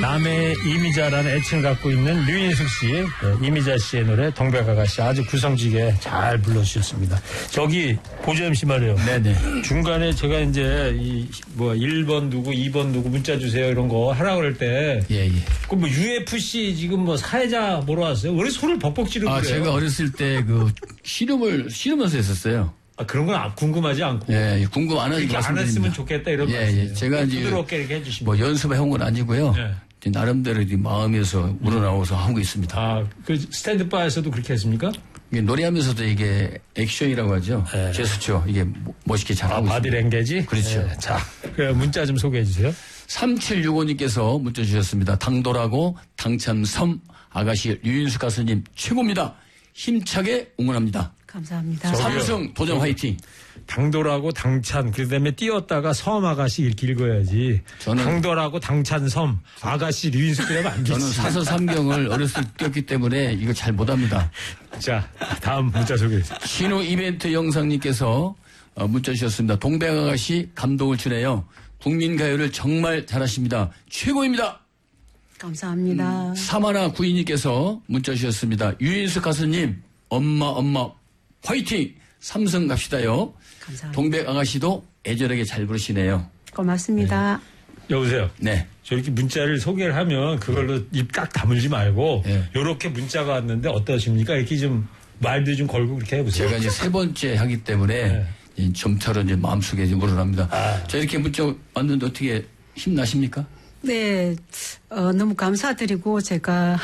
남해의 이미자라는 애칭을 갖고 있는 류인숙 씨, 네, 이미자 씨의 노래 동백아가씨 아주 구성지게 잘 불러주셨습니다. 저기 보조엠 씨 말이에요. 네네. 중간에 제가 이제 1번 누구 2번 누구 문자 주세요 이런 거 하라고 그럴 때 예. 그 뭐 UFC 지금 뭐 사회자 보러 왔어요. 왜 손을 벅벅 찌르고 그래요? 제가 어렸을 때 그 씨름하면서 했었어요. 그런 건 궁금하지 않고. 예, 궁금 안 하지 안 했으면 좋겠다 이런 말씀이에요. 제가 이제 부드럽게 이렇게 해주시면. 뭐 연습해온 건 아니고요. 네. 나름대로 마음에서 우러나와서 하고 있습니다. 그 스탠드 바에서도 그렇게 했습니까? 노래하면서도 이게 액션이라고 하죠. 네. 제스처 이게 멋있게 잘하고 있습니다. 바디 랭게지? 그렇죠. 네. 자, 문자 좀 소개해 주세요. 3765님께서 문자 주셨습니다. 당돌하고 당찬섬 아가씨 류인숙 가수님 최고입니다. 힘차게 응원합니다. 감사합니다. 삼성 도전 화이팅. 당돌하고 당찬 그다음에 띄었다가 섬 아가씨 이렇게 읽어야지. 당돌하고 당찬 섬 아가씨 류인숙 그러면 안 되지. 저는 사서삼경을 어렸을 때 뛰었기 때문에 이거 잘 못합니다. 자, 다음 문자 소개해 주세요. 신우 이벤트 영상님께서 문자 주셨습니다. 동백아가씨 감동을 주네요. 국민가요를 정말 잘하십니다. 최고입니다. 감사합니다. 사마나 구이님께서 문자 주셨습니다. 유인숙 가수님 엄마 화이팅. 삼성 갑시다요. 감사합니다. 동백아가씨도 애절하게 잘 부르시네요. 고맙습니다. 네. 여보세요. 네. 저렇게 문자를 소개를 하면 그걸로 입 딱 다물지 말고 요렇게 문자가 왔는데 어떠십니까? 이렇게 좀 말도 좀 걸고 그렇게 해보세요. 제가 이제 세 번째 하기 때문에 점차로 이제 마음속에 좀 우러납니다. 자, 이렇게 문자 왔는데 어떻게 힘나십니까? 네, 너무 감사드리고 제가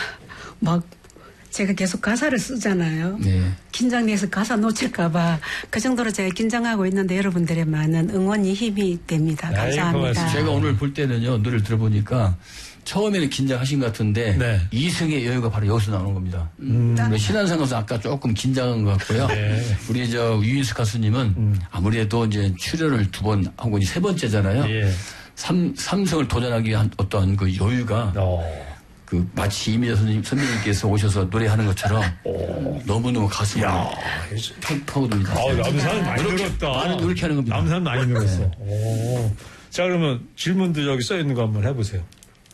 계속 가사를 쓰잖아요. 네. 긴장돼서 가사 놓칠까봐 그 정도로 제가 긴장하고 있는데 여러분들의 많은 응원이 힘이 됩니다. 감사합니다. 제가 오늘 볼 때는요, 노래를 들어보니까 처음에는 긴장하신 것 같은데 이승의 여유가 바로 여기서 나오는 겁니다. 신한상 가수 아까 조금 긴장한 것 같고요. 네. 우리 유인숙 가수님은 아무래도 이제 출연을 2번 하고 이제 세 번째잖아요. 삼성을 도전하기 위한 어떤 그 여유가 그 마치 이미자 선배님께서 오셔서 노래하는 것처럼 너무너무 가슴이 펑펑합니다. 남산 많이 늘었다. 많은 노력하는 겁니다. 남산 많이 늘었어. 자, 그러면 질문도 여기 써 있는 거 한번 해보세요.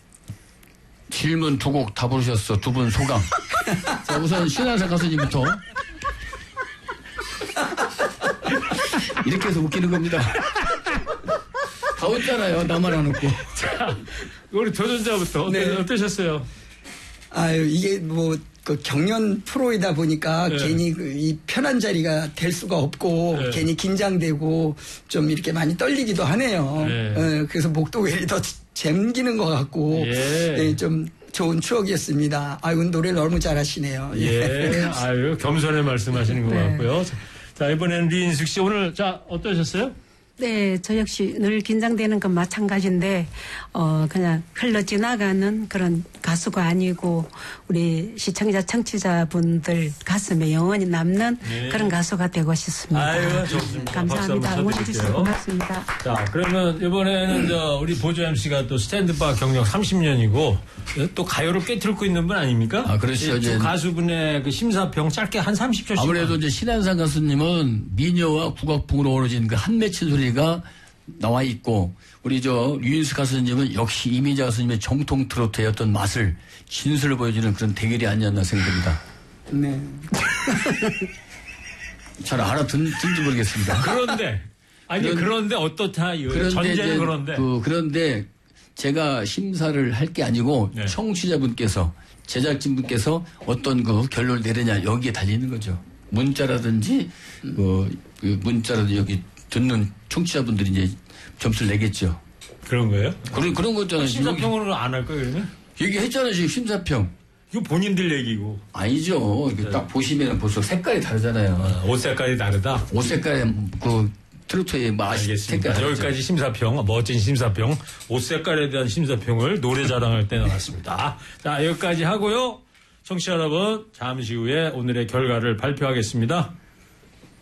질문 2곡 다 부르셨어. 2분 소감. 자, 우선 신한상 가수님부터. 이렇게 해서 웃기는 겁니다. 다 웃잖아요. 나만 안 웃고. 자, 우리 도전자부터 어떠셨어요? 이게 그 경연 프로이다 보니까 괜히 이 편한 자리가 될 수가 없고 괜히 긴장되고 좀 이렇게 많이 떨리기도 하네요. 그래서 목도 왜 더 잼기는 것 같고 좀 좋은 추억이었습니다. 노래 너무 잘하시네요. 겸손히 말씀하시는 것 같고요. 자, 이번에는 류인숙 씨 오늘 어떠셨어요? 네, 저 역시 늘 긴장되는 건 마찬가지인데, 그냥 흘러 지나가는 그런 가수가 아니고, 우리 시청자, 청취자분들 가슴에 영원히 남는 그런 가수가 되고 싶습니다. 좋습니다. 감사합니다. 응원해주셔서 고맙습니다. 자, 그러면 이번에는 우리 보조 MC가 또 스탠드바 경력 30년이고, 또 가요를 꿰뚫고 있는 분 아닙니까? 그렇죠. 이제 가수분의 그 심사평 짧게 한 30초씩. 아무래도 이제 신한상 가수님은 미녀와 국악풍으로 어우러진 그 한 맺힌 소리가 나와 있고, 우리 류인숙 가수님은 역시 이미자 가수님의 정통 트로트의 어떤 맛을, 진술을 보여주는 그런 대결이 아니었나 생각됩니다. 네. 잘 알아듣는지 모르겠습니다. 그런데 어떻다 이거예요? 전제는 그런데 제가 심사를 할 게 아니고 청취자분께서, 제작진분께서 어떤 그 결론을 내리냐 여기에 달리는 거죠. 문자라든지 문자라든지 여기 듣는 청취자분들이 이제 점수를 내겠죠. 그런 거예요? 그런 거잖아요. 심사평으로 안 할 거예요, 그러면? 얘기했잖아요, 지금 심사평. 이거 본인들 얘기고. 아니죠. 딱 보시면 벌써 색깔이 다르잖아요. 옷 색깔이 다르다? 옷 색깔이 트로트의 맛이 색깔이 여기까지 심사평, 멋진 심사평, 옷 색깔에 대한 심사평을 노래 자랑할 때 나왔습니다. 자, 여기까지 하고요. 청취자 여러분, 잠시 후에 오늘의 결과를 발표하겠습니다.